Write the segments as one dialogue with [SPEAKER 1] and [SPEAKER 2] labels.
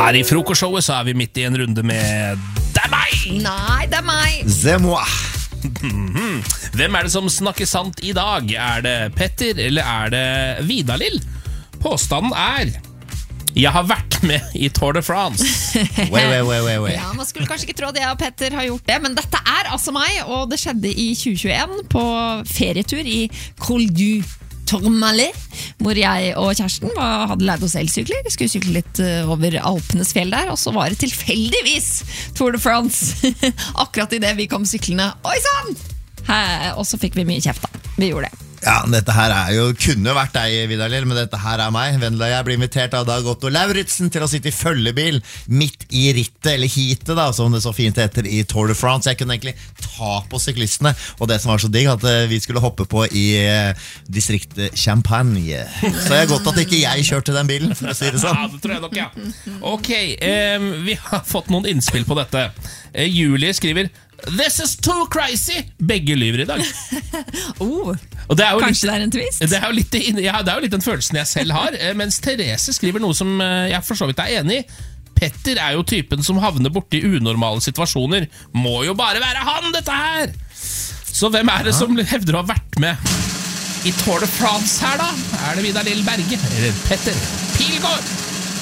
[SPEAKER 1] Her I frokostshowet så vi midt I en runde med Det meg!
[SPEAKER 2] Nei, det meg.
[SPEAKER 3] C'est moi.
[SPEAKER 1] Hvem det som snakker sant I dag? Det Petter, eller det Vidar-Lill? Påstanden jeg har vært med I Tour de France.
[SPEAKER 3] Wait.
[SPEAKER 2] Ja, man skulle kanskje ikke tro at jeg og Petter har gjort det, men dette altså meg, og det skjedde I 2021 på ferietur I Col du Tourmalet, hvor jeg og kjæresten hadde lært oss elsykler. Vi skulle sykle litt over Alpenes fjell der, og så var det tilfeldigvis Tour de France. Akkurat I det vi kom syklene. Oi sann! Og så fikk vi mye kjeft da. Vi gjorde det.
[SPEAKER 3] Ja, dette her kunne vært deg, Vidar-Lill, men dette her meg. Vendela og jeg blir invitert av Dag Otto Lauritzen til å sitte I følgebil midt I rittet, eller hitet da, som det så fint heter I Tour de France. Jeg kunne egentlig ta på syklistene, og det som var så digg, at vi skulle hoppe på I distriktet Champagne. Så det godt at ikke jeg kjørte den bilen, for å si det sånn.
[SPEAKER 1] Ja, det tror jeg nok, ja. Ok, vi har fått noen innspill på dette. Julie skriver This is too crazy. Begge lyver I dag. Og det
[SPEAKER 2] kanskje det en twist?
[SPEAKER 1] Det jo litt, ja, det jo litt den følelsen jeg selv har. Mens Therese skriver noe som jeg for så vidt enig I. Petter jo typen som havner borti unormale situasjoner. Må jo bare være han, dette her! Så hvem det som hevder å ha vært med I Tour de France her, da? Det Vidar-Lill Berge? Eller Petter Pilgaard?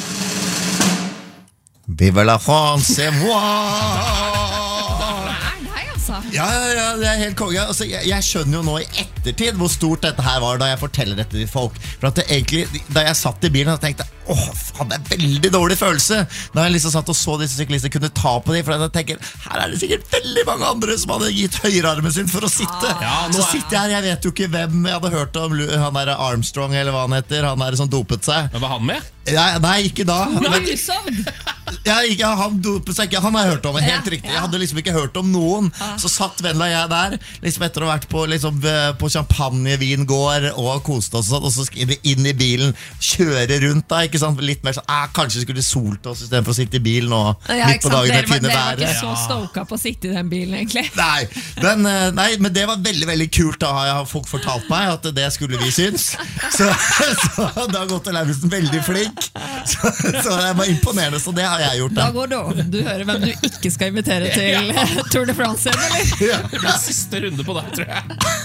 [SPEAKER 3] Vive la France, c'est moi! Ja, det helt konge. Altså, jeg skjønner jo nå I ettertid hvor stort dette her var da jeg forteller dette til folk. For at det egentlig, da jeg satt I bilen og tenkte faen, det veldig dårlig følelse da jeg liksom satt og så disse syklister kunne ta på dem, for jeg tenker, her det sikkert veldig mange andre som hadde gitt høyrearmen sin for å sitte. Så sitter jeg her, jeg vet jo ikke hvem jeg hadde hørt om, han Armstrong eller hva han heter, han som dopet seg.
[SPEAKER 1] Men var han med?
[SPEAKER 3] Nei, ikke da. Han dopet seg ikke, han har jeg hørt om, helt riktig. Jeg hadde liksom ikke hørt om noen. Så satt Vendela jeg der, liksom etter å ha vært på, liksom, på champagne-vingård og koste oss, og så skriver vi inn I bilen, kjøre rundt da, ikke sant? Litt mer sånn, kanskje skulle solt oss I stedet for å sitte I bilen og midt på dagen det fine været.
[SPEAKER 2] Dere var ikke så stoka på å sitte I den bilen, egentlig.
[SPEAKER 3] Nei, men det var veldig, veldig kult. Da har folk fortalt meg at det skulle vi synes. Så det har gått til Lauritzen veldig flink. Så det var imponerende, så det har jeg gjort.
[SPEAKER 2] Da går det over. Du hører hvem du ikke skal invitere til Tour de France, eller?
[SPEAKER 1] Det blir siste runde på det, tror jeg.